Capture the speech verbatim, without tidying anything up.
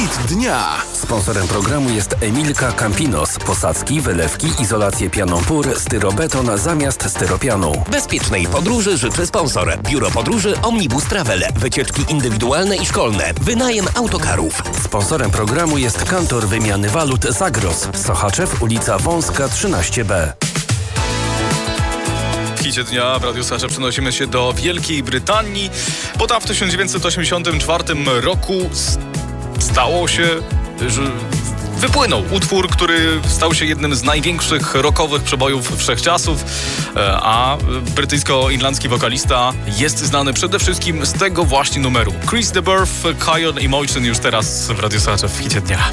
Hit dnia. Sponsorem programu jest Emilka Campinos. Posadzki, wylewki, izolację pianą pór, styrobeton zamiast styropianu. Bezpiecznej podróży życzy sponsor. Biuro Podróży Omnibus Travel. Wycieczki indywidualne i szkolne. Wynajem autokarów. Sponsorem programu jest kantor wymiany walut Zagros. Sochaczew, ulica Wąska trzynaście B. W hicie dnia w Radiu Sasze przenosimy się do Wielkiej Brytanii, bo tam w tysiąc dziewięćset osiemdziesiątym czwartym roku stało się, że wypłynął utwór, który stał się jednym z największych rockowych przebojów wszechczasów, a brytyjsko-irlandzki wokalista jest znany przede wszystkim z tego właśnie numeru. Chris de Burgh, Kion Emotion już teraz w Radiu Sasze w hicie dnia.